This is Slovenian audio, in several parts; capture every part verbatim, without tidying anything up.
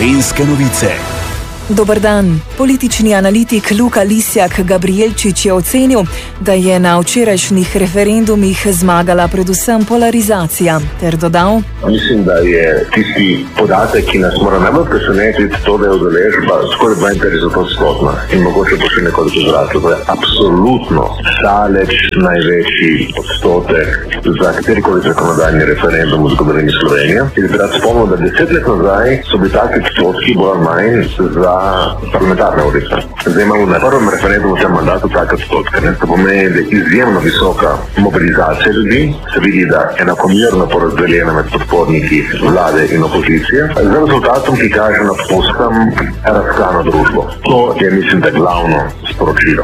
Gorenjske novice. Dober dan. Politični analitik Luka Lisjak Gabrielčič je ocenil, da je na včerajšnjih referendumih zmagala predvsem polarizacija, ter dodal: Mislim, da je tisti podatek, ki nas mora najbolj presenetiti, to, da je udeležba skoraj dvaintrideset odstotna in mogoče bo še nekoliko zrasla. To je absolutno daleč največji odstotek za katerikoli zakonodajni referendum v zgodovini Slovenije. In bi rad spomnil, da deset let nazaj so bili taki odstotki bolj ali manj za parlamentarne volitve. Zdaj imamo na prvem referendumu v tem mandatu take odstotke. To pomeni, da je izjemno visoka mobilizacija ljudi, se vidi, da je enakomerno porazdeljena med podporniki vlade in opozicije, z rezultatom, ki kaže na povsem razklano družbo. To je, mislim, da glavno sporočilo.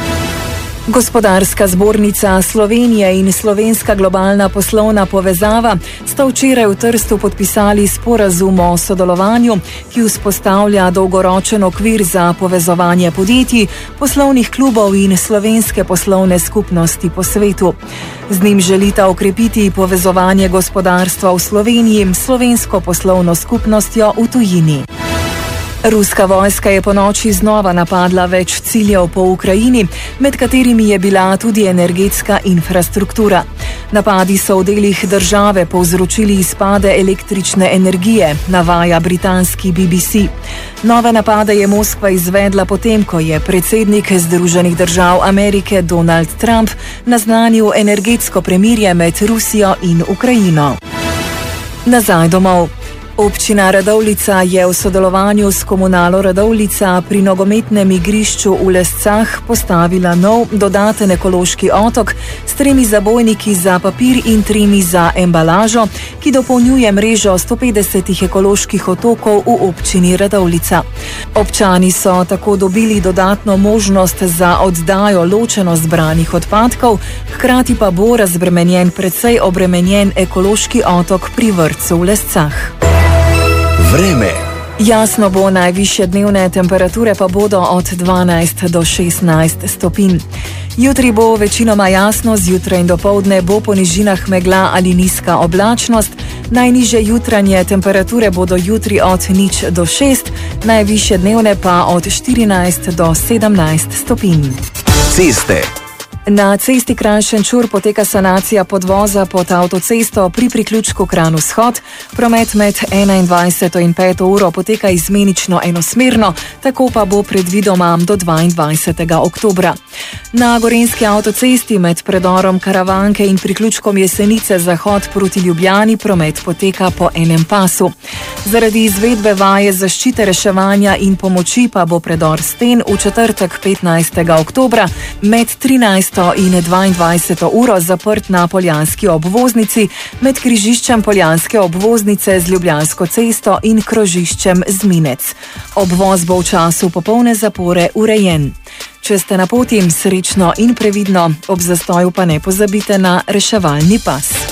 Gospodarska zbornica Slovenije in Slovenska globalna poslovna povezava sta včeraj v Trstu podpisali sporazum o sodelovanju, ki vzpostavlja dolgoročen okvir za povezovanje podjetij, poslovnih klubov in slovenske poslovne skupnosti po svetu. Z njim želita okrepiti povezovanje gospodarstva v Sloveniji s slovensko poslovno skupnostjo v tujini. Ruska vojska je ponoči znova napadla več ciljev po Ukrajini, med katerimi je bila tudi energetska infrastruktura. Napadi so v delih države povzročili izpade električne energije, navaja britanski B B C. Nove napade je Moskva izvedla potem, ko je predsednik Združenih držav Amerike Donald Trump naznanil energetsko premirje med Rusijo in Ukrajino. Nazaj domov. Občina Radovljica je v sodelovanju s komunalo Radovljica pri nogometnem igrišču v Lescah postavila nov dodaten ekološki otok s tremi zabojniki za papir in tremi za embalažo, ki dopolnjuje mrežo sto petdeset ekoloških otokov v občini Radovljica. Občani so tako dobili dodatno možnost za oddajo ločeno zbranih odpadkov, hkrati pa bo razbremenjen precej obremenjen ekološki otok pri vrtcu v Lescah. Vreme. Jasno bo, najvišje dnevne temperature pa bodo od dvanajst do šestnajst stopinj. Jutri bo večinoma jasno, zjutraj in dopoldne bo po nižinah megla ali nizka oblačnost. Najnižje jutranje temperature bodo jutri od nič do šest, najvišje dnevne pa od štirinajst do sedemnajst stopinj. Ceste. Na cesti Kranj-Šenčur poteka sanacija podvoza pod avtocesto pri priključku Kranj-Vzhod. Promet med enaindvajseto in peto uro poteka izmenično enosmerno, tako pa bo predvidoma do dvaindvajsetega oktobra. Na Gorenjski avtocesti med predorom Karavanke in priključkom Jesenice zahod proti Ljubljani promet poteka po enem pasu. Zaradi izvedbe vaje zaščite, reševanja in pomoči pa bo predor Sten v četrtek petnajstega oktobra med trinajsto in dvaindvajseto uro zaprt na Poljanski obvoznici med križiščem Poljanske obvoznice z Ljubljansko cesto in krožiščem Zminec. Obvoz bo v času popolne zapore urejen. Če ste na poti, srečno in previdno, ob zastoju pa ne pozabite na reševalni pas.